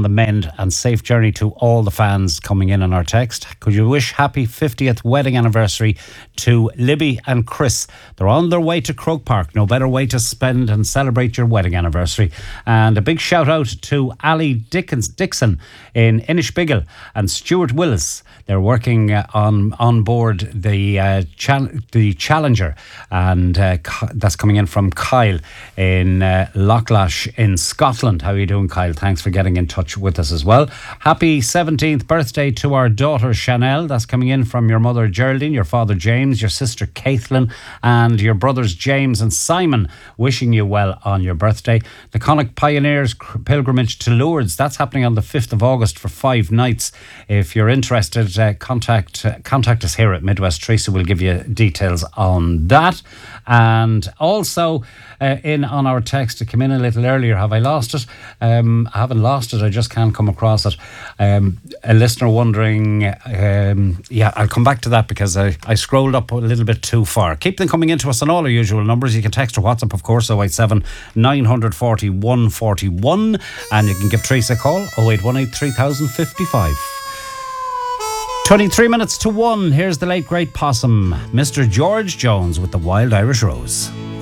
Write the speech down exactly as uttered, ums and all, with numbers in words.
on the mend, and safe journey to all the fans coming in on our text. Could you wish happy fiftieth wedding anniversary to Libby and Chris? They're on their way to Croke Park. No better way to spend and celebrate your wedding anniversary. And a big shout out to Ali Dickens, Dixon in Inishbiggle and Stuart Willis. They're working uh, on on board the uh, chal- the Challenger, and uh, that's coming in from Kyle in uh, Loughlash in Scotland. How are you doing, Kyle? Thanks for getting in touch with us as well. Happy seventeenth birthday to our daughter Chanel. That's coming in from your mother Geraldine, your father James, your sister Caitlin, and your brothers James and Simon, wishing you well on your birthday. The Connacht Pioneers pilgrimage to Lourdes, that's happening on the fifth of August for five nights. If you're interested, uh, contact uh, contact us here at Midwest. Teresa will give you details on that. And also uh, in on our text, it came in a little earlier. Have I lost it? Um, I haven't lost it. I just can't come across it. Um, a listener wondering, um, yeah, I'll come back to that because I, I scrolled up a little bit too far. Keep them coming into us on all our usual numbers. You can text or WhatsApp, of course, oh eight seven, nine four oh, one four one, and you can give Teresa a call, oh eight one eight, three thousand fifty-five. twenty-three minutes to one. Here's the late great Possum, Mister George Jones with the Wild Irish Rose.